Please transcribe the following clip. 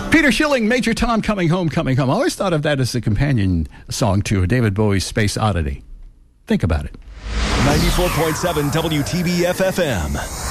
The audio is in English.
Peter Schilling, Major Tom, Coming Home, Coming Home. I always thought of that as a companion song to David Bowie's Space Oddity. Think about it. 94.7 WTBF FM.